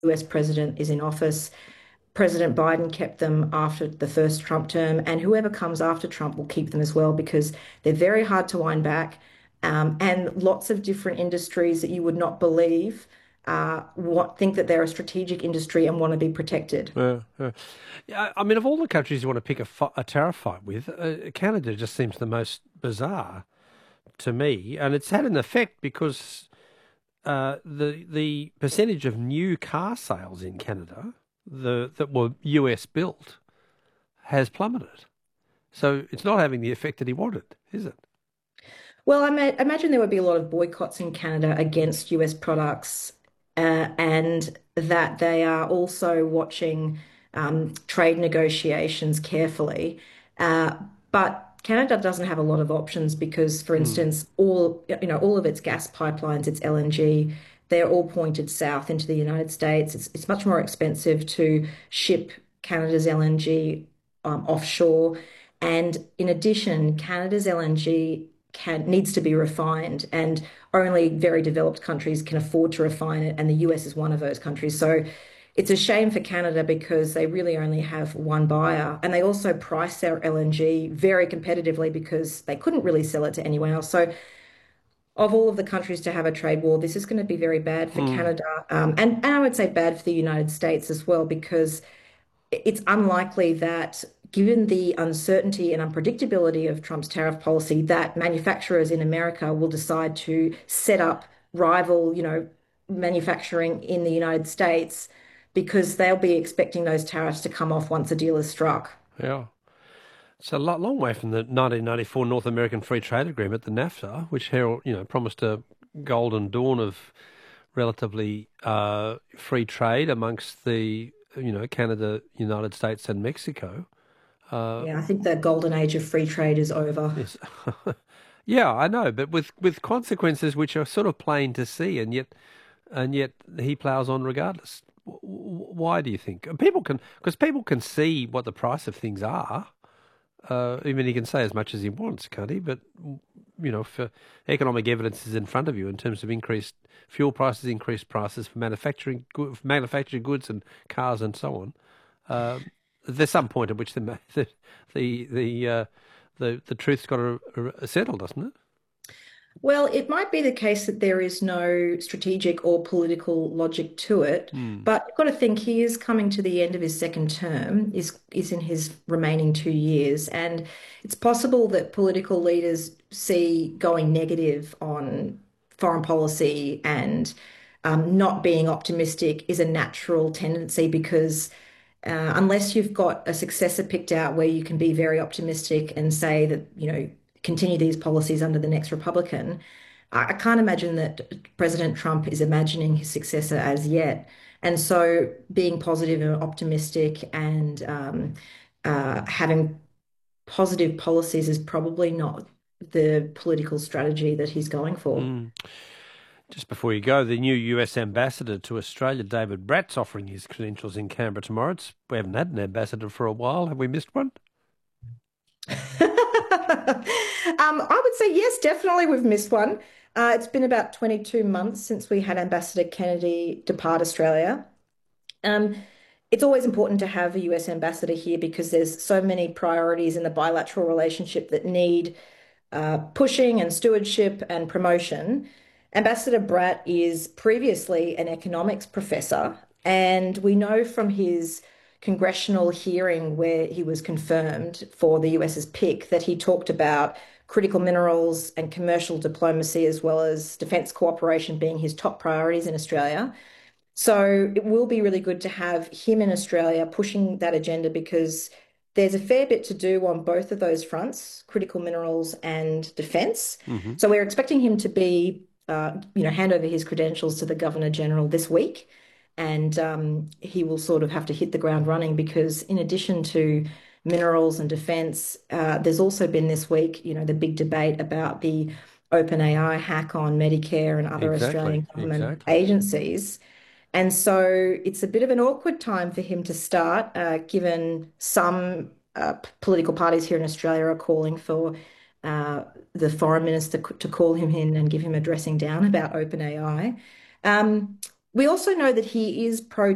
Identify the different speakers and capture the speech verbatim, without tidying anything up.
Speaker 1: U S president is in office. President Biden kept them after the first Trump term, and whoever comes after Trump will keep them as well because they're very hard to wind back. Um, and lots of different industries that you would not believe uh, what, think that they're a strategic industry and want to be protected.
Speaker 2: Yeah, yeah. Yeah, I mean, of all the countries you want to pick a, fi- a tariff fight with, uh, Canada just seems the most bizarre to me, and it's had an effect because uh, the the percentage of new car sales in Canada the that were U S built has plummeted. So it's not having the effect that he wanted, is it?
Speaker 1: Well, I ma imagine there would be a lot of boycotts in Canada against U S products, uh, and that they are also watching um, trade negotiations carefully. Uh, but Canada doesn't have a lot of options because, for
Speaker 2: Hmm.
Speaker 1: instance, all you know, all of its gas pipelines, its L N G, they're all pointed south into the United States. It's it's much more expensive to ship Canada's L N G um, offshore. And in addition, Canada's L N G can needs to be refined, and only very developed countries can afford to refine it, and the U S is one of those countries. So it's a shame for Canada because they really only have one buyer, and they also price their L N G very competitively because they couldn't really sell it to anyone else. So of all of the countries to have a trade war, this is going to be very bad for
Speaker 2: Hmm.
Speaker 1: Canada, um, and, and I would say bad for the United States as well because it's unlikely that, given the uncertainty and unpredictability of Trump's tariff policy, that manufacturers in America will decide to set up rival, you know, manufacturing in the United States because they'll be expecting those tariffs to come off once a deal is struck.
Speaker 2: Yeah. It's a lot, long way from the nineteen ninety-four North American Free Trade Agreement, the NAFTA, which herald, you know, promised a golden dawn of relatively uh, free trade amongst the, you know, Canada, United States, and Mexico. Uh,
Speaker 1: Yeah, I think the golden age of free trade is over.
Speaker 2: yes. Yeah, I know, but with with consequences which are sort of plain to see, and yet and yet he plows on regardless. W- w- Why do you think? People can, because people can see what the price of things are. Uh, I mean, he can say as much as he wants, can't he? But you know, if uh, economic evidence is in front of you in terms of increased fuel prices, increased prices for manufacturing for manufactured goods and cars and so on, uh, there's some point at which the ma- the the the uh, the, the truth's got to settle, doesn't it?
Speaker 1: Well, it might be the case that there is no strategic or political logic to it,
Speaker 2: Hmm.
Speaker 1: but you've got to think he is coming to the end of his second term, is is in his remaining two years, and it's possible that political leaders see going negative on foreign policy and um, not being optimistic is a natural tendency because uh, unless you've got a successor picked out where you can be very optimistic and say that, you know, continue these policies under the next Republican, I, I can't imagine that President Trump is imagining his successor as yet. And so being positive and optimistic and um, uh, having positive policies is probably not the political strategy that he's going for.
Speaker 2: Hmm. Just before you go, the new U S ambassador to Australia, David Bratt's offering his credentials in Canberra tomorrow. It's, we haven't had an ambassador for a while. Have we missed one?
Speaker 1: Um, I would say yes, definitely we've missed one. Uh, it's been about twenty-two months since we had Ambassador Kennedy depart Australia. Um, it's always important to have a U S ambassador here because there's so many priorities in the bilateral relationship that need uh, pushing and stewardship and promotion. Ambassador Bratt is previously an economics professor, and we know from his congressional hearing where he was confirmed for the US's pick that he talked about critical minerals and commercial diplomacy as well as defence cooperation being his top priorities in Australia. So it will be really good to have him in Australia pushing that agenda because there's a fair bit to do on both of those fronts, critical minerals and defence.
Speaker 2: Hmm.
Speaker 1: So we're expecting him to be, uh, you know, hand over his credentials to the Governor General this week, and um, he will sort of have to hit the ground running because in addition to minerals and defence, uh, there's also been this week, you know, the big debate about the OpenAI hack on Medicare and other
Speaker 2: Exactly,
Speaker 1: Australian government
Speaker 2: exactly.
Speaker 1: agencies. And so it's a bit of an awkward time for him to start, uh, given some uh, p- political parties here in Australia are calling for uh, the foreign minister c- to call him in and give him a dressing down about OpenAI. Um, we also know that he is pro